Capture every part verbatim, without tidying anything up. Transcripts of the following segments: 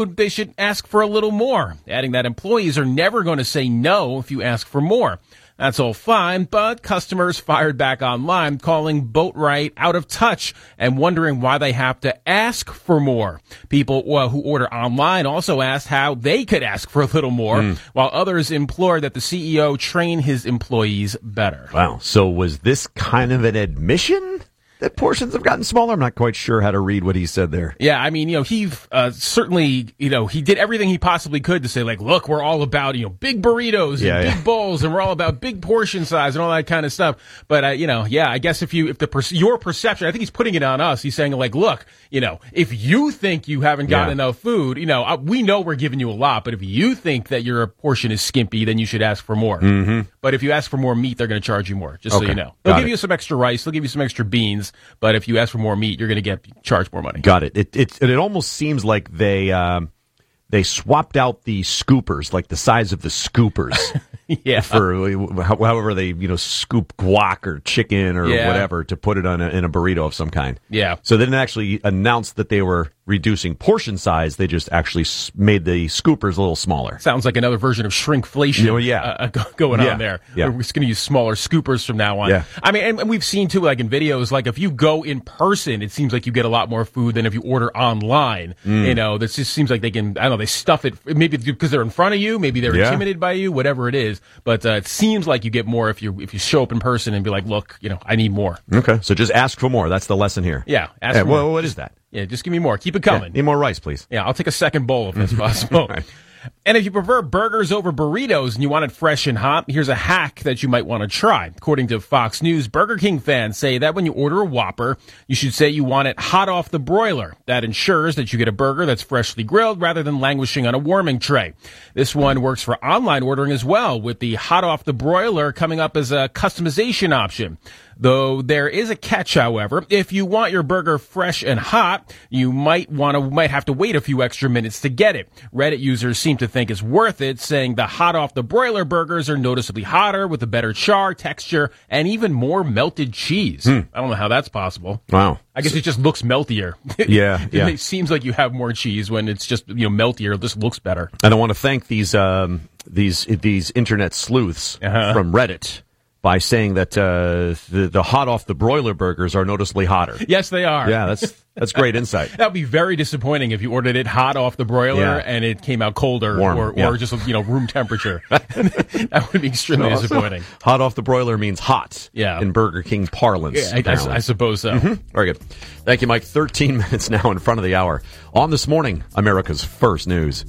they should ask for a little more, adding that employees are never going to say no if you ask for more. That's all fine, but customers fired back online, calling Boatwright out of touch and wondering why they have to ask for more. People uh, who order online also asked how they could ask for a little more, mm. while others implored that the C E O train his employees better. Wow. So was this kind of an admission that portions have gotten smaller? I'm not quite sure how to read what he said there. Yeah, I mean, you know, he uh, certainly, you know, he did everything he possibly could to say, like, look, we're all about, you know, big burritos and yeah, big yeah. bowls, and we're all about big portion size and all that kind of stuff. But, uh, you know, yeah, I guess if you, if the per- your perception, I think he's putting it on us. He's saying, like, look, you know, if you think you haven't got yeah. enough food, you know, uh, we know we're giving you a lot, but if you think that your portion is skimpy, then you should ask for more. Mm-hmm. But if you ask for more meat, they're going to charge you more, just okay. so you know. They'll got give it. you some extra rice, they'll give you some extra beans, but if you ask for more meat, you're going to get charged more money. Got it. It it it almost seems like they um, they swapped out the scoopers, like the size of the scoopers, yeah, for however they you know scoop guac or chicken or yeah. whatever to put it on a, in a burrito of some kind. Yeah. So they didn't actually announce that they were reducing portion size. They just actually made the scoopers a little smaller. Sounds like another version of shrinkflation you know, yeah. uh, going yeah. on there. Yeah. We're just going to use smaller scoopers from now on. Yeah. I mean, and we've seen, too, like in videos, like if you go in person, it seems like you get a lot more food than if you order online. Mm. You know, this just seems like they can, I don't know, they stuff it, maybe because they're in front of you, maybe they're yeah. intimidated by you, whatever it is. But uh, it seems like you get more if you if you show up in person and be like, look, you know, I need more. Okay, so just ask for more. That's the lesson here. Yeah, ask yeah, for more. Well, what is that? Yeah, just give me more. Keep it coming. Yeah, need more rice, please. Yeah, I'll take a second bowl if that's possible. Right. And if you prefer burgers over burritos and you want it fresh and hot, here's a hack that you might want to try. According to Fox News, Burger King fans say that when you order a Whopper, you should say you want it hot off the broiler. That ensures that you get a burger that's freshly grilled rather than languishing on a warming tray. This one works for online ordering as well, with the hot off the broiler coming up as a customization option. Though there is a catch, however. If you want your burger fresh and hot, you might want to might have to wait a few extra minutes to get it. Reddit users seem to think it's worth it, saying the hot off the broiler burgers are noticeably hotter with a better char, texture, and even more melted cheese. Hmm. I don't know how that's possible. Wow. I guess so, it just looks meltier. Yeah, yeah. It seems like you have more cheese when it's just, you know, meltier. It just looks better. And I want to thank these um, these these internet sleuths uh-huh. from Reddit by saying that uh, the, the hot off the broiler burgers are noticeably hotter. Yes, they are. Yeah, that's that's great insight. That would be very disappointing if you ordered it hot off the broiler yeah. and it came out colder Warm, or, yeah. or just, you know, room temperature. That would be extremely so, disappointing. So hot off the broiler means hot yeah. in Burger King parlance. Yeah, I, I, I suppose so. Mm-hmm. Very good. Thank you, Mike. thirteen minutes now in front of the hour. On This Morning, America's First News.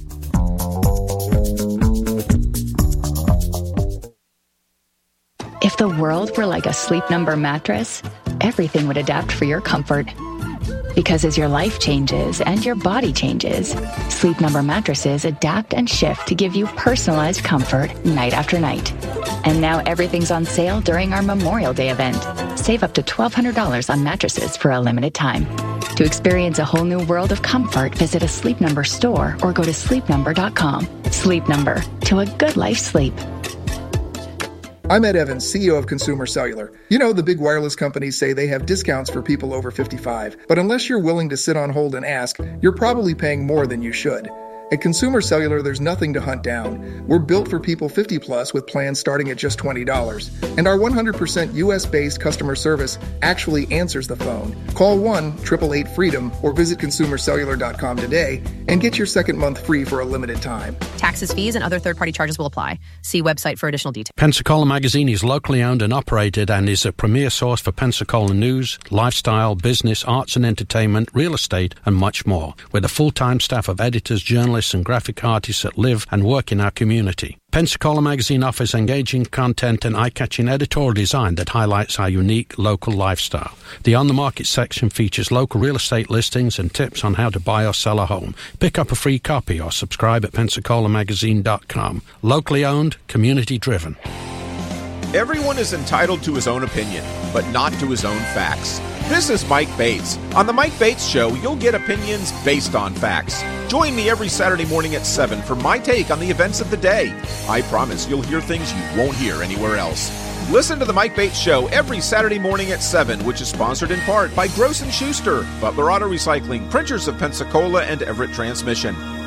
If the world were like a Sleep Number mattress, everything would adapt for your comfort. Because as your life changes and your body changes, Sleep Number mattresses adapt and shift to give you personalized comfort night after night. And now everything's on sale during our Memorial Day event. Save up to twelve hundred dollars on mattresses for a limited time. To experience a whole new world of comfort, visit a Sleep Number store or go to sleep number dot com. Sleep Number, to a good life sleep. I'm Ed Evans, C E O of Consumer Cellular. You know, the big wireless companies say they have discounts for people over fifty-five, but unless you're willing to sit on hold and ask, you're probably paying more than you should. At Consumer Cellular, there's nothing to hunt down. We're built for people fifty plus with plans starting at just twenty dollars. And our one hundred percent U S-based customer service actually answers the phone. Call one eight eight eight freedom or visit consumer cellular dot com today and get your second month free for a limited time. Taxes, fees, and other third-party charges will apply. See website for additional details. Pensacola Magazine is locally owned and operated and is a premier source for Pensacola news, lifestyle, business, arts and entertainment, real estate, and much more, with a full-time staff of editors, journalists, and graphic artists that live and work in our community. Pensacola Magazine offers engaging content and eye-catching editorial design that highlights our unique local lifestyle. The On the Market section features local real estate listings and tips on how to buy or sell a home. Pick up a free copy or subscribe at pensacola magazine dot com. Locally owned, community driven. Everyone is entitled to his own opinion, but not to his own facts. This is Mike Bates. On The Mike Bates Show, you'll get opinions based on facts. Join me every Saturday morning at seven for my take on the events of the day. I promise you'll hear things you won't hear anywhere else. Listen to The Mike Bates Show every Saturday morning at seven, which is sponsored in part by Gross and Schuster, Butler Auto Recycling, Printers of Pensacola, and Everett Transmission.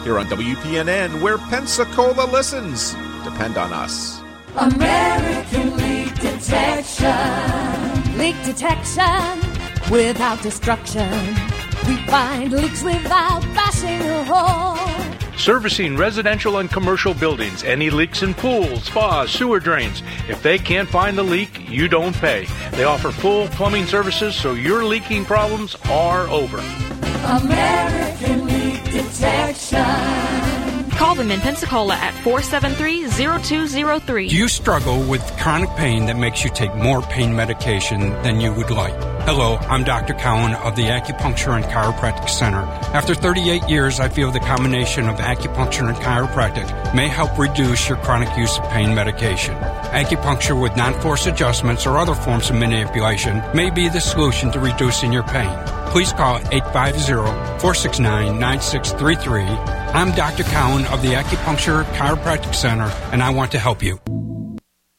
here on W P N N, where Pensacola listens. Depend on us. American Leak Detection. Leak detection without destruction. We find leaks without bashing a hole. Servicing residential and commercial buildings. Any leaks in pools, spas, sewer drains. If they can't find the leak, you don't pay. They offer full plumbing services, so your leaking problems are over. American Leak Detection. Call them in Pensacola at four seven three, zero two zero three. Do you struggle with chronic pain that makes you take more pain medication than you would like? Hello, I'm Doctor Cowan of the Acupuncture and Chiropractic Center. After thirty-eight years, I feel the combination of acupuncture and chiropractic may help reduce your chronic use of pain medication. Acupuncture with non-force adjustments or other forms of manipulation may be the solution to reducing your pain. Please call eight five zero, four six nine, nine six three three. I'm Doctor Cowan of the Acupuncture Chiropractic Center, and I want to help you.